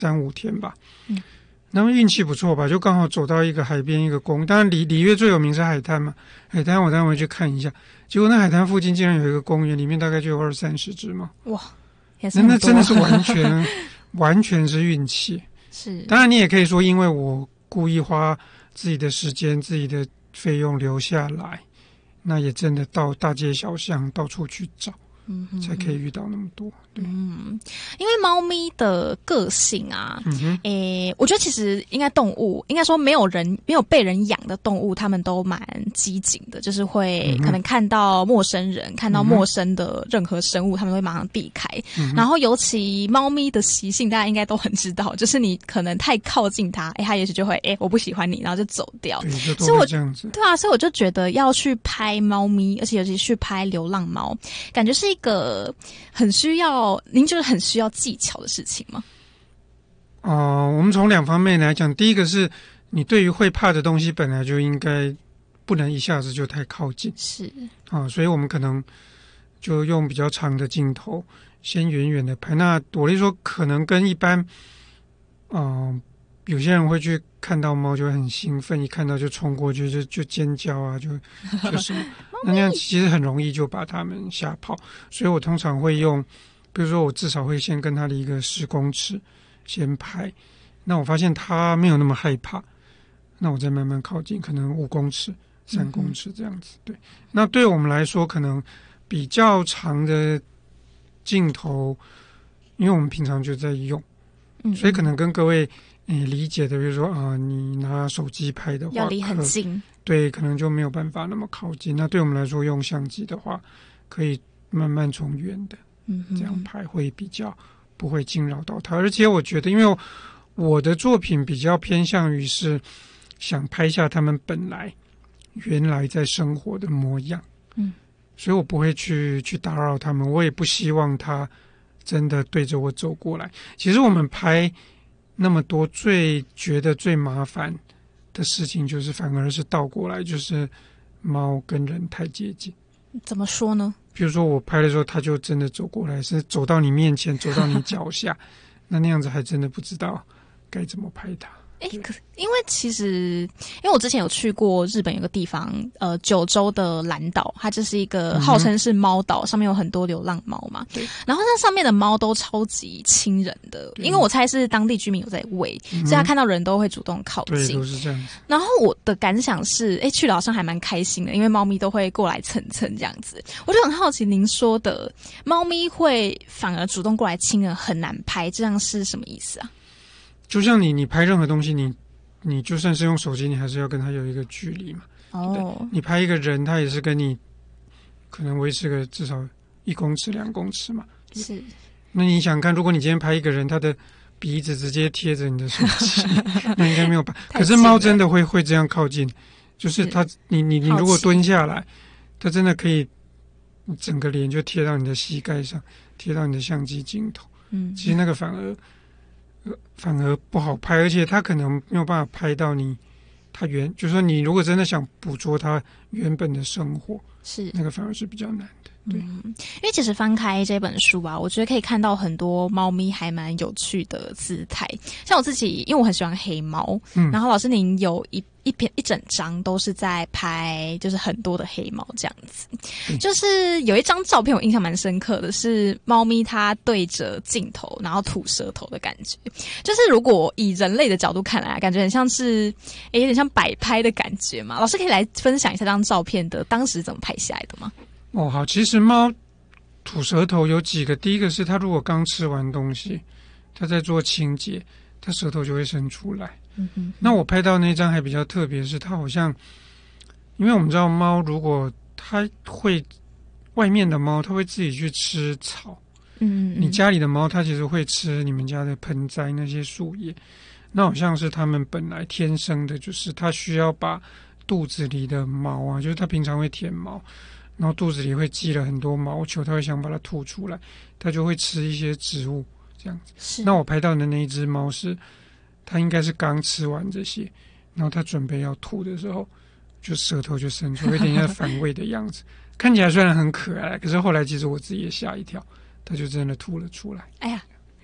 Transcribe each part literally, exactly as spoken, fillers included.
三五天吧。嗯，那么运气不错吧，就刚好走到一个海边一个公，当然里里约最有名是海滩嘛，海滩我当然会去看一下。结果那海滩附近竟然有一个公园，里面大概就有二三十只猫。 哇，也是很多那那真的是完全完全是运气。 是， 当然你也可以说，因为我故意花自己的时间、自己的费用留下来，那也真的到大街小巷到处去找。嗯，才可以遇到那么多。对， 嗯，因为猫咪的个性啊， 嗯哼， 诶，我觉得其实应该动物，应该说没有人没有被人养的动物，他们都蛮机警的，就是会可能看到陌生人、嗯、看到陌生的任何生物，他们会马上避开。嗯、然后尤其猫咪的习性，大家应该都很知道，就是你可能太靠近它，诶，它也许就会诶我不喜欢你，然后就走掉。 对，就都会这样子。 对啊，所以我就觉得要去拍猫咪，而且尤其去拍流浪猫，感觉是一个很需要，您觉得很需要技巧的事情吗？ 哦、呃，我们从两方面来讲，第一个是你对于会怕的东西本来就应该不能一下子就太靠近， 是啊、呃，所以我们可能就用比较长的镜头，先远远的拍。那我是说，可能跟一般，嗯、呃，有些人会去看到猫就会很兴奋，一看到就冲过去就就尖叫啊，就就是那那样其实很容易就把它们吓跑。所以我通常会用，比如说我至少会先跟它离个十公尺先拍，那我发现它没有那么害怕，那我再慢慢靠近，可能五公尺、三公尺这样子。对，那对我们来说，可能比较长的镜头，因为我们平常就在用，所以可能跟各位。你理解的，比如说啊、呃，你拿手机拍的话， 要离很近， 对，可能就没有办法那么靠近。那对我们来说，用相机的话，可以慢慢从远的这样拍，会比较不会惊扰到它。而且我觉得，因为我的作品比较偏向于是想拍下他们本来原来在生活的模样，嗯，所以我不会去去打扰他们，我也不希望他真的对着我走过来。其实我们拍那么多，最觉得最麻烦的事情就是反而是倒过来，就是猫跟人太接近。 怎么说呢？ 比如说我拍的时候，它就真的走过来，是走到你面前，走到你脚下，那那样子还真的不知道该怎么拍它。 哎，可因为其实，因为我之前有去过日本有个地方，呃，九州的蓝岛，它就是一个号称是猫岛，嗯、上面有很多流浪猫嘛。对。然后那上面的猫都超级亲人的，因为我猜是当地居民有在喂，嗯、所以他看到人都会主动靠近。 对，都是这样子。 然后我的感想是，哎，去了好像还蛮开心的，因为猫咪都会过来蹭蹭这样子。我就很好奇，您说的猫咪会反而主动过来亲人很难拍，这样是什么意思啊？ 就像你，你拍任何东西，你你就算是用手机，你还是要跟他有一个距离嘛。哦，你拍一个人，他也是跟你可能维持个至少一公尺、两公尺嘛。 是。 那你想看，如果你今天拍一个人，他的鼻子直接贴着你的手机，那应该没有办法。可是猫真的会会这样靠近，就是它，你你你如果蹲下来，它真的可以整个脸就贴到你的膝盖上，贴到你的相机镜头。嗯，其实那个反而。反而不好拍，而且它可能没有办法拍到你，它原就是说你如果真的想捕捉它原本的生活， 是那个反而是比较难的。对， 嗯，因为其实翻开这本书啊，我觉得可以看到很多猫咪还蛮有趣的姿态。像我自己，因为我很喜欢黑猫，嗯，然后老师您有一一篇一整张都是在拍，就是很多的黑猫这样子。嗯、就是有一张照片我印象蛮深刻的，是猫咪它对着镜头，然后吐舌头的感觉。就是如果以人类的角度看来，感觉很像是，诶，有点像摆拍的感觉嘛。老师可以来分享一下这张照片的当时怎么拍下来的吗？ 哦，好，其实猫吐舌头有几个，第一个是它如果刚吃完东西，它在做清洁，它舌头就会伸出来。嗯哼哼。那我拍到那张还比较特别，是它好像，因为我们知道猫如果它会外面的猫，它会自己去吃草。嗯, 嗯，你家里的猫它其实会吃你们家的盆栽那些树叶，那好像是它们本来天生的，就是它需要把肚子里的毛啊，就是它平常会舔毛。然后肚子里会积了很多毛球，它会想把它吐出来，它就会吃一些植物这样子。是。那我拍到的那一只猫是，它应该是刚吃完这些，然后它准备要吐的时候，就舌头就伸出，有点像反胃的样子，看起来虽然很可爱，可是后来其实我自己也吓一跳，它就真的吐了出来。 哎呀，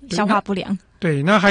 消化不良。 对，那还